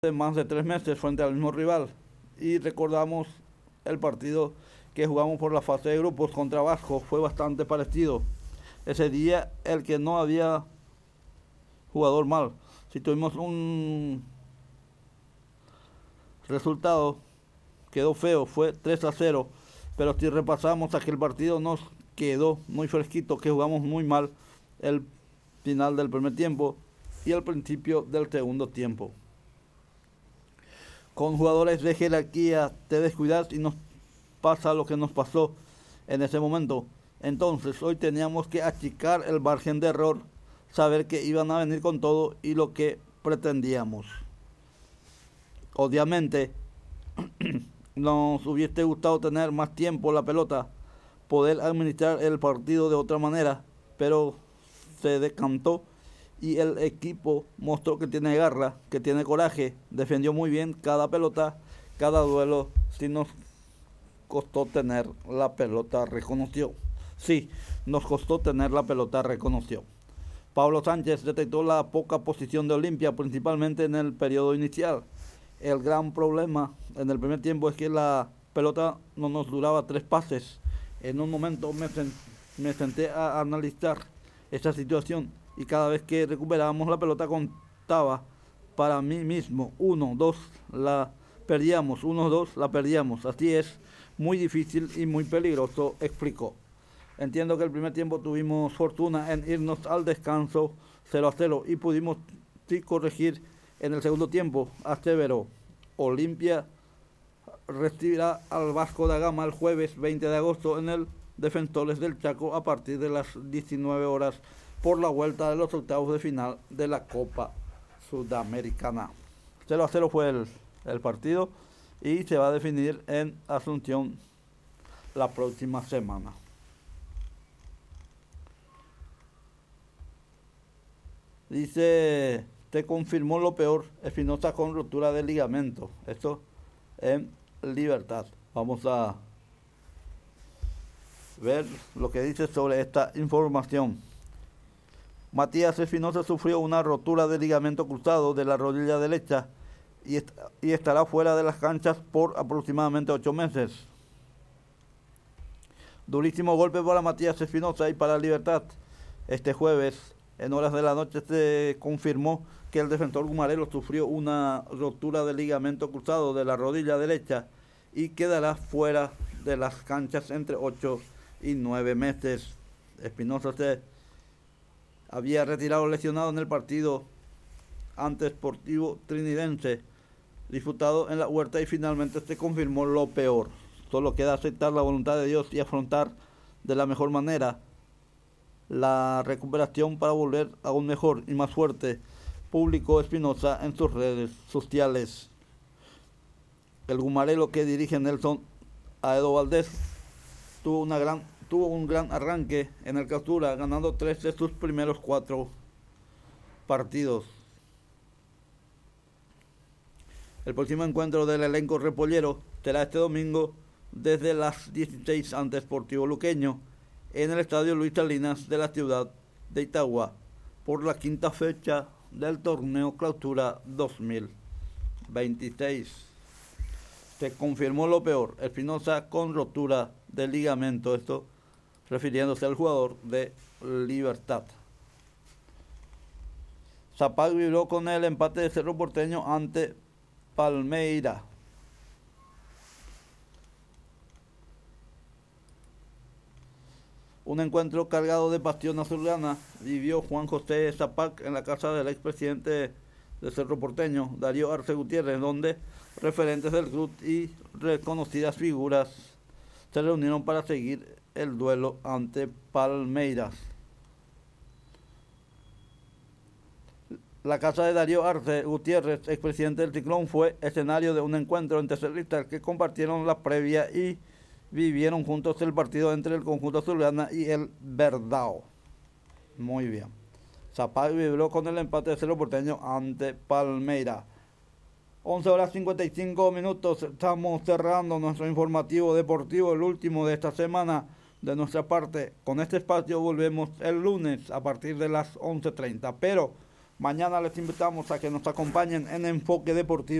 de más de 3 meses frente al mismo rival. Y recordamos el partido que jugamos por la fase de grupos contra Vasco, fue bastante parecido. Ese día el que no había jugador mal. Si tuvimos un resultado, quedó feo, fue 3-0. Pero si repasamos aquel partido nos quedó muy fresquito, que jugamos muy mal el final del primer tiempo y el principio del segundo tiempo. Con jugadores de jerarquía te descuidas y nos pasa lo que nos pasó en ese momento. Entonces hoy teníamos que achicar el margen de error, saber que iban a venir con todo y lo que pretendíamos. Obviamente nos hubiese gustado tener más tiempo la pelota, poder administrar el partido de otra manera, pero se decantó y el equipo mostró que tiene garra, que tiene coraje, defendió muy bien cada pelota, cada duelo. Si nos costó tener la pelota, reconoció. Sí, nos costó tener la pelota, reconoció. Pablo Sánchez detectó la poca posición de Olimpia, principalmente en el periodo inicial. El gran problema en el primer tiempo es que la pelota no nos duraba 3 pases. En un momento me senté a analizar esta situación y cada vez que recuperábamos la pelota contaba para mí mismo 1-2 la perdíamos, 1-2 la perdíamos. Así es, muy difícil y muy peligroso, explicó. Entiendo que el primer tiempo tuvimos fortuna en irnos al descanso 0-0 y pudimos sí corregir en el segundo tiempo, aseveró. Olimpia recibirá al Vasco da Gama el jueves 20 de agosto en el Defensores del Chaco a partir de las 19 horas por la vuelta de los octavos de final de la Copa Sudamericana. 0-0 fue el partido y se va a definir en Asunción la próxima semana. Dice, te confirmó lo peor, Espinosa con rotura de ligamento. Esto en Libertad. Vamos a ver lo que dice sobre esta información. Matías Espinosa sufrió una rotura de ligamento cruzado de la rodilla derecha y estará fuera de las canchas por aproximadamente 8 meses. Durísimo golpe para Matías Espinosa y para Libertad. Este jueves, en horas de la noche, se confirmó que el defensor Gumarelo sufrió una rotura de ligamento cruzado de la rodilla derecha y quedará fuera de las canchas entre 8 y 9 meses. Espinosa se había retirado lesionado en el partido ante Sportivo Trinidense disputado en la Huerta y finalmente se confirmó lo peor. Solo queda aceptar la voluntad de Dios y afrontar de la mejor manera la recuperación para volver aún mejor y más fuerte, publicó Espinosa en sus redes sociales. El Gumarelo que dirige Nelson Aedo Valdés tuvo un gran arranque en el Clausura, ganando 3 de sus primeros 4 partidos. El próximo encuentro del elenco repollero será este domingo desde las 16 ante Sportivo Luqueño en el estadio Luis Salinas de la ciudad de Itagua por la 5ª fecha del torneo Clausura 2026. Se confirmó lo peor, Espinosa con rotura de ligamento, esto refiriéndose al jugador de Libertad. Zapag vibró con el empate de Cerro Porteño ante Palmeira. Un encuentro cargado de pasión azulgrana vivió Juan José Zapag en la casa del expresidente de Cerro Porteño, Darío Arce Gutiérrez, donde referentes del club y reconocidas figuras se reunieron para seguir el duelo ante Palmeiras. La casa de Darío Arce Gutiérrez, expresidente del Ciclón, fue escenario de un encuentro entre cerristas que compartieron la previa y vivieron juntos el partido entre el conjunto azulgrana y el Verdao. Muy bien. Zapag vibró con el empate de Cerro Porteño ante Palmeiras. 11:55. Estamos cerrando nuestro informativo deportivo, el último de esta semana de nuestra parte. Con este espacio volvemos el lunes a partir de las 11:30. Pero Mañana les invitamos a que nos acompañen en Enfoque Deportivo.